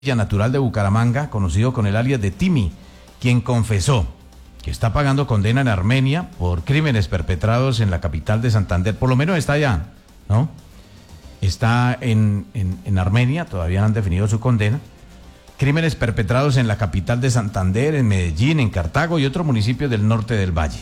natural de Bucaramanga, conocido con el alias de Timi, quien confesó que está pagando condena en Armenia por crímenes perpetrados en la capital de Santander. Por lo menos está allá, ¿no? Está en Armenia, todavía no han definido su condena. Crímenes perpetrados en la capital de Santander, en Medellín, en Cartago y otros municipios del norte del valle.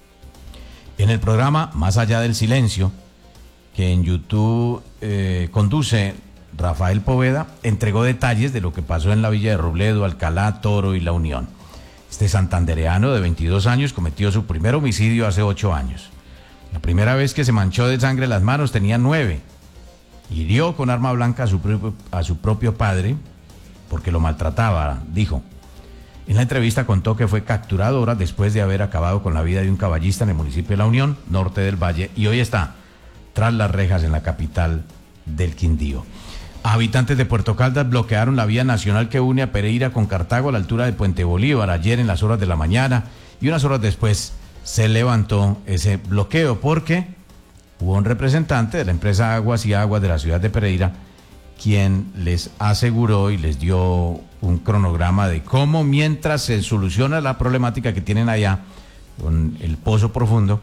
En el programa Más allá del silencio, que en YouTube conduce Rafael Poveda, entregó detalles de lo que pasó en la villa de Robledo, Alcalá, Toro y La Unión. Este santandereano de 22 años cometió su primer homicidio hace 8 años. La primera vez que se manchó de sangre las manos tenía 9. Hirió con arma blanca a su propio padre porque lo maltrataba, dijo. En la entrevista contó que fue capturado horas después de haber acabado con la vida de un caballista en el municipio de La Unión, norte del Valle, y hoy está tras las rejas en la capital del Quindío. Habitantes de Puerto Caldas bloquearon la vía nacional que une a Pereira con Cartago a la altura de Puente Bolívar ayer en las horas de la mañana, y unas horas después se levantó ese bloqueo porque hubo un representante de la empresa Aguas y Aguas de la ciudad de Pereira quien les aseguró y les dio un cronograma de cómo, mientras se soluciona la problemática que tienen allá con el pozo profundo,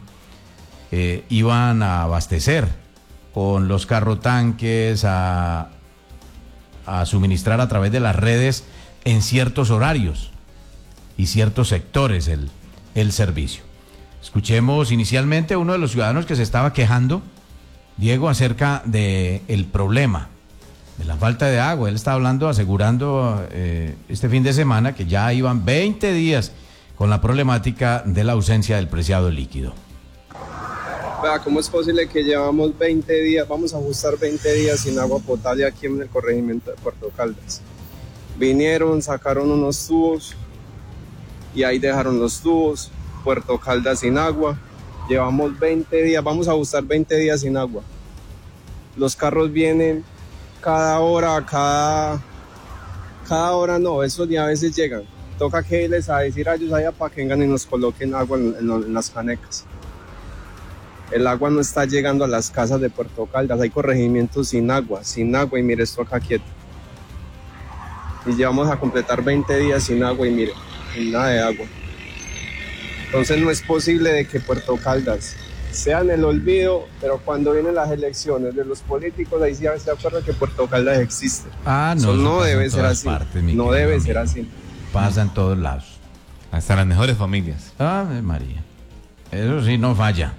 iban a abastecer con los carrotanques, a suministrar a través de las redes en ciertos horarios y ciertos sectores el servicio. Escuchemos inicialmente a uno de los ciudadanos que se estaba quejando, Diego, acerca del problema de la falta de agua. Él está hablando, asegurando este fin de semana que ya iban 20 días con la problemática de la ausencia del preciado líquido. ¿Cómo es posible que llevamos 20 días, vamos a ajustar 20 días sin agua potable aquí en el corregimiento de Puerto Caldas? Vinieron, sacaron unos tubos y ahí dejaron los tubos. Puerto Caldas sin agua. Llevamos 20 días, vamos a ajustar 20 días sin agua. Los carros vienen cada hora, cada hora no, esos días a veces llegan. Toca que irles a decir a ellos allá para que vengan y nos coloquen agua en las canecas. El agua no está llegando a las casas de Puerto Caldas, hay corregimientos sin agua, y mire esto acá quieto. Y llevamos a completar 20 días sin agua y mire, sin nada de agua. Entonces no es posible de que Puerto Caldas sea en el olvido, pero cuando vienen las elecciones de los políticos, ahí sí se acuerda que Puerto Caldas existe. No, eso no debe ser así. No debe ser así. Pasa en todos lados. Hasta las mejores familias. Ave María. Eso sí no falla.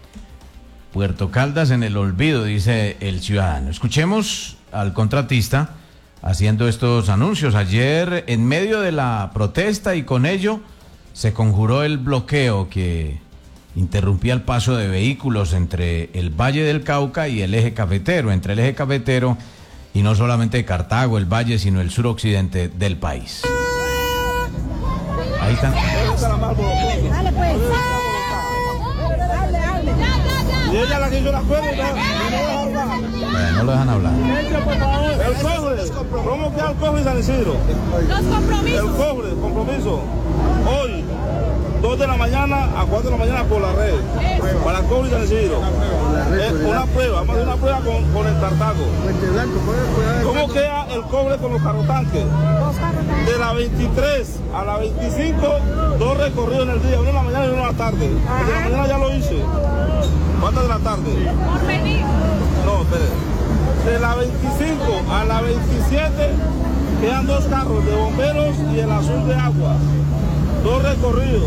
Puerto Caldas en el olvido, dice el ciudadano. Escuchemos al contratista haciendo estos anuncios. Ayer, en medio de la protesta y con ello, se conjuró el bloqueo que interrumpía el paso de vehículos entre el Valle del Cauca y el eje cafetero, entre el eje cafetero y no solamente Cartago, el Valle, sino el suroccidente del país. Ahí están. Dale pues. Y ella la que hizo la cuenta, No lo dejan hablar. el cobre, ¿cómo queda el cobre, San Isidro? Los compromisos. El cobre, compromiso. Hoy, 2 de la mañana a 4 de la mañana por la red. Para el cobre, San Isidro. Es una prueba, vamos a hacer una prueba con el Cartago. ¿Cómo queda el cobre con los carrotanques? De la 23 a la 25, 2 recorridos en el día, uno en la mañana y uno en la tarde. El de la mañana ya lo hice. ¿Cuántas de la tarde? Por venir. No, espere. De la 25 a la 27 quedan 2 carros de bomberos y el azul de agua. 2 recorridos.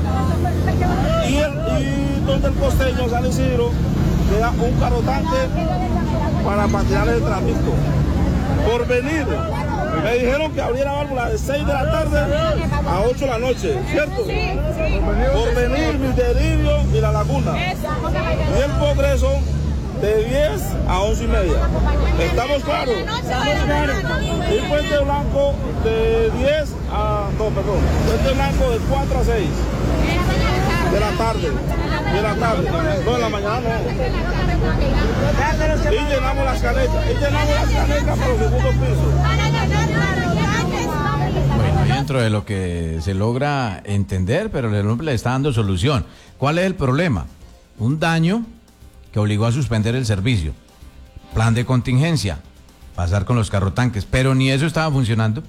Y donde el costeño, San Isidro, queda un carrotanque para patinar el tráfico. Por venir, me dijeron que abriera válvula de 6 de la tarde a 8 de la noche, ¿cierto? Sí. Por venir, Vilderidio y La Laguna. Y el Progreso de 10 a 11 y media. ¿Estamos claros? Y Puente Blanco de 10 a... No, perdón. Puente Blanco de 4 a 6 de la tarde. No, en la mañana no. Y llenamos las canecas. Para los segundos pisos. Bueno, dentro de lo que se logra entender, pero el hombre le está dando solución. ¿Cuál es el problema? Un daño que obligó a suspender el servicio. Plan de contingencia. pasar con los carrotanques, pero ni eso estaba funcionando.